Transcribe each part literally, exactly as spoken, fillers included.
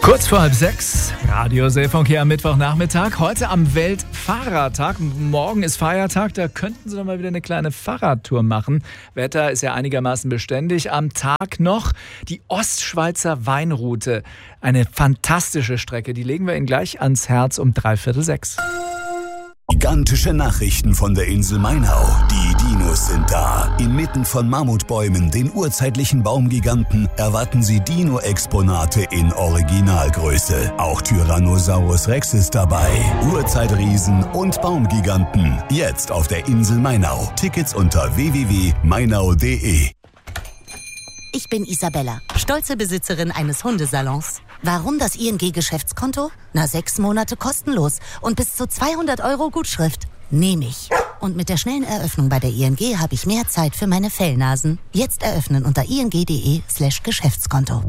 Kurz vor halb sechs, Radio Seefunk hier am Mittwochnachmittag. Heute am Weltfahrradtag. Morgen ist Feiertag, da könnten Sie doch mal wieder eine kleine Fahrradtour machen. Wetter ist ja einigermaßen beständig. Am Tag noch die Ostschweizer Weinroute. Eine fantastische Strecke, die legen wir Ihnen gleich ans Herz um dreiviertel sechs. Gigantische Nachrichten von der Insel Mainau. Die Dinos sind da. Inmitten von Mammutbäumen, den urzeitlichen Baumgiganten, erwarten Sie Dino-Exponate in Originalgröße. Auch Tyrannosaurus Rex ist dabei. Urzeitriesen und Baumgiganten. Jetzt auf der Insel Mainau. Tickets unter w w w punkt mainau punkt d e. Ich bin Isabella, stolze Besitzerin eines Hundesalons. Warum das I N G-Geschäftskonto? Na, sechs Monate kostenlos und bis zu zweihundert Euro Gutschrift. Nehme ich. Und mit der schnellen Eröffnung bei der I N G habe ich mehr Zeit für meine Fellnasen. Jetzt eröffnen unter ing.de slash Geschäftskonto.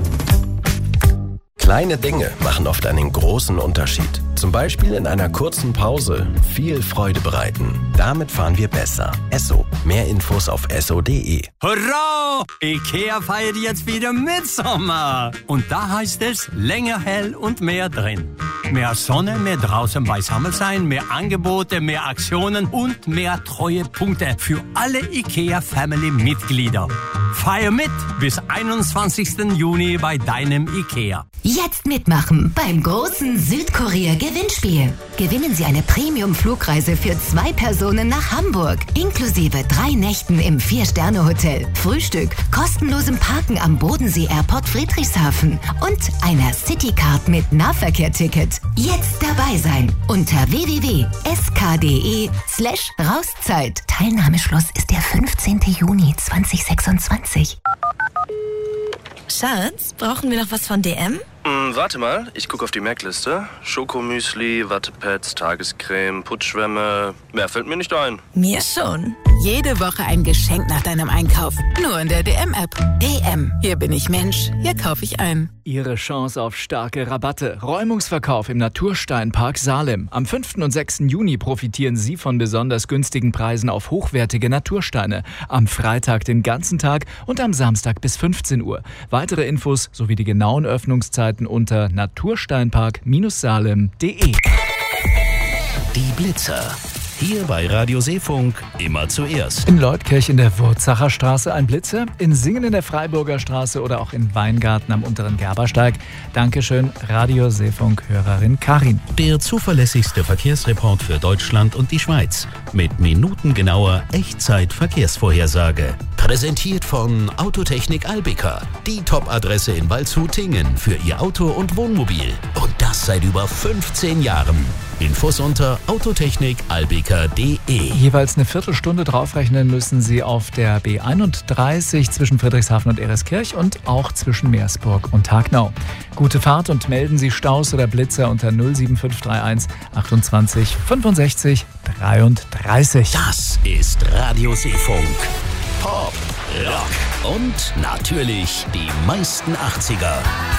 Kleine Dinge machen oft einen großen Unterschied. Zum Beispiel in einer kurzen Pause viel Freude bereiten. Damit fahren wir besser. Esso. Mehr Infos auf esso punkt de. Hurra! IKEA feiert jetzt wieder Mitsommer. Und da heißt es länger hell und mehr drin. Mehr Sonne, mehr draußen beisammen sein, mehr Angebote, mehr Aktionen und mehr Treuepunkte für alle IKEA-Family-Mitglieder. Feier mit bis einundzwanzigsten Juni bei deinem IKEA. Jetzt mitmachen beim großen Südkorea-Gewinnspiel. Gewinnen Sie eine Premium-Flugreise für zwei Personen nach Hamburg, inklusive drei Nächten im Vier-Sterne-Hotel, Frühstück, kostenlosem Parken am Bodensee-Airport Friedrichshafen und einer Citycard mit Nahverkehr-Ticket. Jetzt dabei sein unter w w w punkt s k punkt d e slash Rauszeit. Teilnahmeschluss ist der fünfzehnten Juni zweitausendsechsundzwanzig. Schatz, brauchen wir noch was von D M? Hm, warte mal, ich gucke auf die Merkliste. Schokomüsli, Wattepads, Tagescreme, Putzschwämme. Mehr fällt mir nicht ein. Mir schon. Jede Woche ein Geschenk nach deinem Einkauf. Nur in der D M-App. D M. Hier bin ich Mensch. Hier kaufe ich ein. Ihre Chance auf starke Rabatte. Räumungsverkauf im Natursteinpark Salem. Am fünften und sechsten Juni profitieren Sie von besonders günstigen Preisen auf hochwertige Natursteine. Am Freitag den ganzen Tag und am Samstag bis fünfzehn Uhr. Weitere Infos sowie die genauen Öffnungszeiten unter natursteinpark salem punkt de. Die Blitzer. Hier bei Radio Seefunk immer zuerst. In Leutkirch in der Wurzacher Straße ein Blitzer, in Singen in der Freiburger Straße oder auch in Weingarten am unteren Gerbersteig. Dankeschön, Radio Seefunk-Hörerin Karin. Der zuverlässigste Verkehrsreport für Deutschland und die Schweiz. Mit minutengenauer Echtzeit-Verkehrsvorhersage. Präsentiert von Autotechnik Albica. Die Top-Adresse in Waldshut-Tingen für Ihr Auto und Wohnmobil. Und das seit über fünfzehn Jahren. Infos unter autotechnik albica punkt de. Jeweils eine Viertelstunde draufrechnen müssen Sie auf der B einunddreißig zwischen Friedrichshafen und Ereskirch und auch zwischen Meersburg und Hagnau. Gute Fahrt und melden Sie Staus oder Blitzer unter null sieben fünf drei eins achtundzwanzig fünfundsechzig dreiunddreißig. Das ist Radio Seefunk. Pop, Rock und natürlich die meisten achtziger.